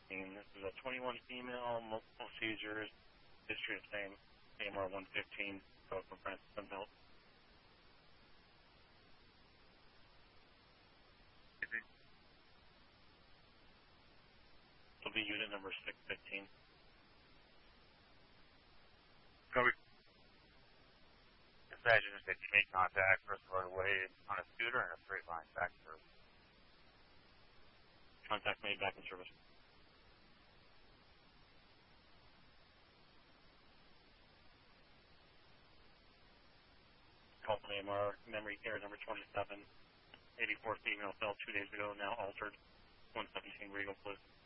This is a 21 female, multiple seizures, history of same, AMR 115, code from Francis Sunbelt. Will be unit number 615. Copy. Dispatch just said you made contact first right away on a scooter and a straight line back to service. Contact made, back in service. Call from AMR, memory care number 27, 84 female fell 2 days ago, now altered, 117 Regal, please.